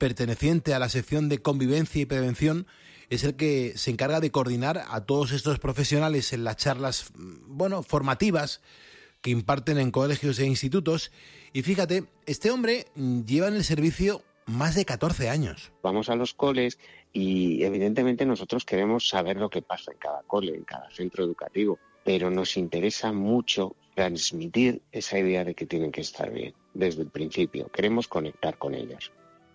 perteneciente a la sección de convivencia y prevención, es el que se encarga de coordinar a todos estos profesionales en las charlas, formativas que imparten en colegios e institutos. Y fíjate, este hombre lleva en el servicio más de 14 años. Vamos a los coles y evidentemente nosotros queremos saber lo que pasa en cada cole, en cada centro educativo, pero nos interesa mucho transmitir esa idea de que tienen que estar bien desde el principio. Queremos conectar con ellos.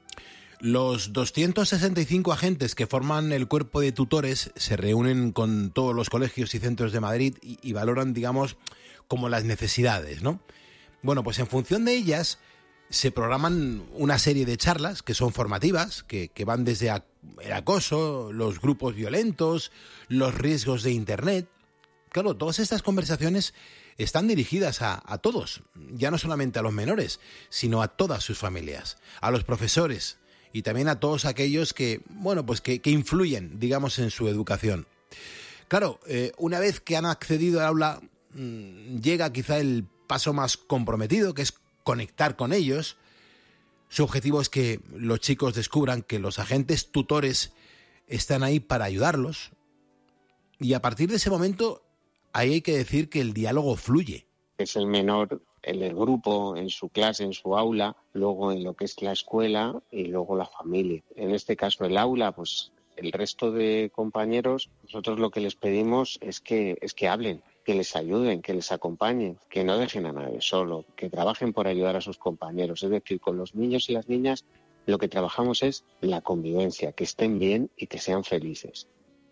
Los 265 agentes que forman el cuerpo de tutores se reúnen con todos los colegios y centros de Madrid y valoran, digamos, como las necesidades, ¿no? Bueno, pues en función de ellas se programan una serie de charlas que son formativas, que van desde el acoso, los grupos violentos, los riesgos de Internet. Claro, todas estas conversaciones están dirigidas a todos, ya no solamente a los menores, sino a todas sus familias, a los profesores y también a todos aquellos que influyen, digamos, en su educación. Claro, una vez que han accedido al aula, llega quizá el paso más comprometido, que es conectar con ellos. Su objetivo es que los chicos descubran que los agentes tutores están ahí para ayudarlos. Y a partir de ese momento, ahí hay que decir que el diálogo fluye. Es el menor en el grupo, en su clase, en su aula, luego en lo que es la escuela y luego la familia. En este caso el aula, pues el resto de compañeros, nosotros lo que les pedimos es que hablen, que les ayuden, que les acompañen, que no dejen a nadie solo, que trabajen por ayudar a sus compañeros. Es decir, con los niños y las niñas lo que trabajamos es la convivencia, que estén bien y que sean felices.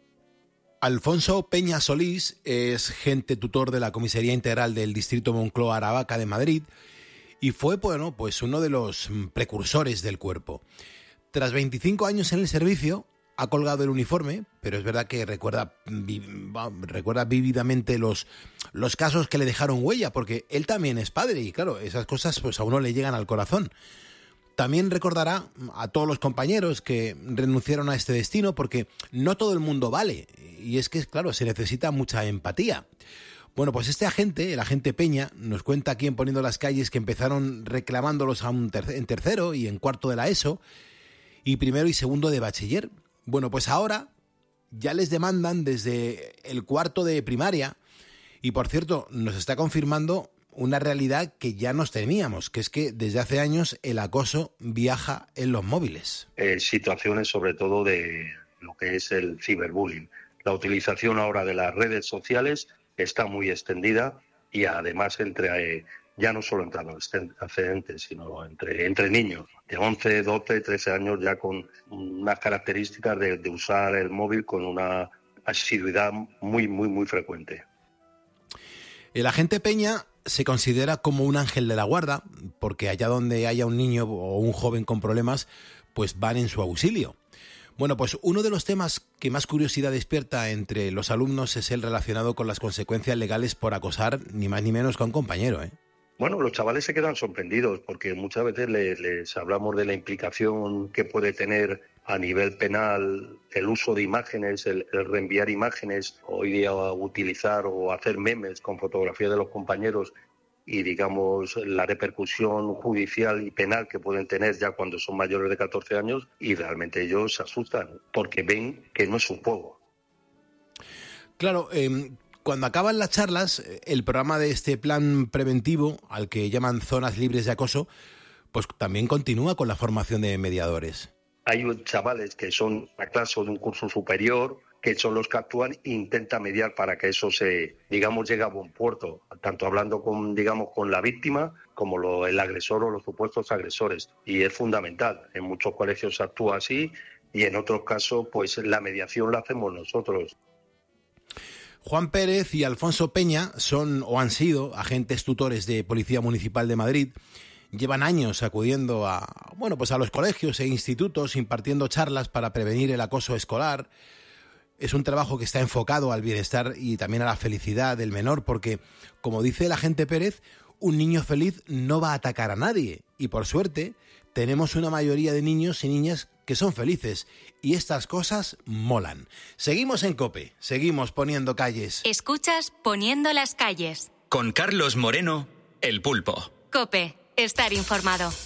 Alfonso Peña Solís es agente tutor de la Comisaría Integral del Distrito Moncloa-Aravaca de Madrid y fue, pues uno de los precursores del cuerpo. Tras 25 años en el servicio, ha colgado el uniforme, pero es verdad que recuerda vívidamente los casos que le dejaron huella, porque él también es padre y claro, esas cosas pues a uno le llegan al corazón. También recordará a todos los compañeros que renunciaron a este destino, porque no todo el mundo vale, y es que, claro, se necesita mucha empatía. Bueno, pues este agente, el agente Peña, nos cuenta aquí en Poniendo las Calles que empezaron reclamándolos en tercero y en cuarto de la ESO, y primero y segundo de bachiller. Bueno, pues ahora ya les demandan desde el cuarto de primaria, y por cierto, nos está confirmando una realidad que ya nos temíamos, que es que desde hace años el acoso viaja en los móviles. Situaciones sobre todo de lo que es el ciberbullying. La utilización ahora de las redes sociales está muy extendida y además ya no solo entre adolescentes, sino entre niños de 11, 12, 13 años, ya con unas características de usar el móvil con una asiduidad muy, muy, muy frecuente. El agente Peña se considera como un ángel de la guarda, porque allá donde haya un niño o un joven con problemas, pues van en su auxilio. Bueno, pues uno de los temas que más curiosidad despierta entre los alumnos es el relacionado con las consecuencias legales por acosar ni más ni menos que a un compañero, ¿eh? Bueno, los chavales se quedan sorprendidos porque muchas veces les hablamos de la implicación que puede tener a nivel penal el uso de imágenes, el reenviar imágenes, hoy día utilizar o hacer memes con fotografías de los compañeros y, digamos, la repercusión judicial y penal que pueden tener ya cuando son mayores de 14 años, y realmente ellos se asustan porque ven que no es un juego. Claro, cuando acaban las charlas, el programa de este plan preventivo, al que llaman zonas libres de acoso, pues también continúa con la formación de mediadores. Hay chavales que son a clase de un curso superior, que son los que actúan e intentan mediar para que eso llegue a buen puerto, tanto hablando con la víctima como el agresor o los supuestos agresores. Y es fundamental. En muchos colegios se actúa así y en otros casos pues la mediación la hacemos nosotros. Juan Pérez y Alfonso Peña son o han sido agentes tutores de Policía Municipal de Madrid. Llevan años acudiendo a los colegios e institutos impartiendo charlas para prevenir el acoso escolar. Es un trabajo que está enfocado al bienestar y también a la felicidad del menor, porque, como dice el agente Pérez, un niño feliz no va a atacar a nadie. Y por suerte, tenemos una mayoría de niños y niñas que son felices. Y estas cosas molan. Seguimos en COPE, seguimos poniendo calles. Escuchas Poniendo las Calles. Con Carlos Moreno, El Pulpo. COPE, estar informado.